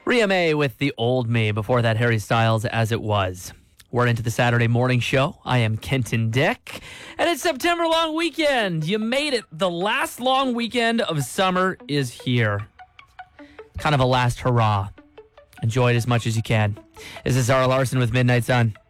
Rhea May with The Old Me. Before that, Harry Styles, As It Was. We're into the Saturday morning show. I am Kenton Dick. And it's September long weekend. You made it. The last long weekend of summer is here. Kind of a last hurrah. Enjoy it as much as you can. This is Zara Larson with Midnight Sun.